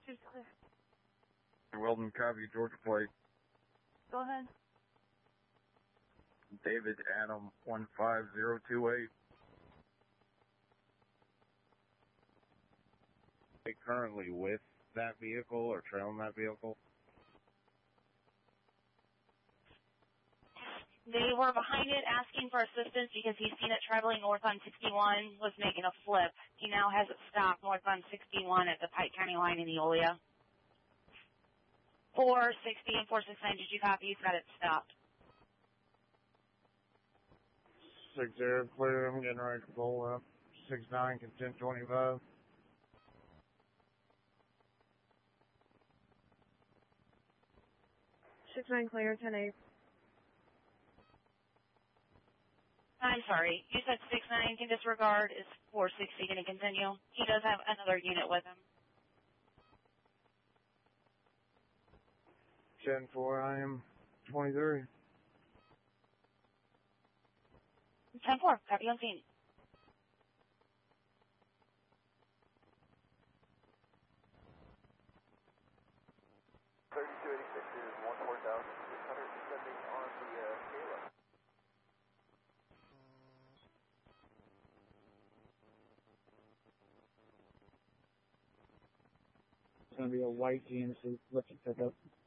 She's clear. Weldon, copy, Georgia plate. Go ahead. David Adam 15028. They currently with that vehicle or trailing that vehicle? They were behind it asking for assistance because he's seen it traveling north on 61, was making a flip. He now has it stopped north on 61 at the Pike County line in Eolia. 460 and 469, did you copy? He's got it stopped. 60, clear, I'm getting ready to pull up. 69, consent 25. Clear, 10-8. I'm sorry. You said 69 can disregard. Is 460 going to continue? He does have another unit with him. 10-4, I am 23. 10-4, copy on scene. It's going to be a white GMC looking pickup.